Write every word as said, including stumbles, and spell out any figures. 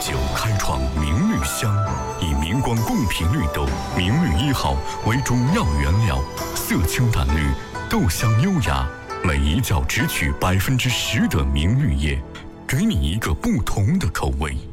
酒开创明绿香，以明光贡品绿豆明绿一号为主要原料，色清淡绿，豆香优雅，每一窖只取百分之十的明绿叶，给你一个不同的口味。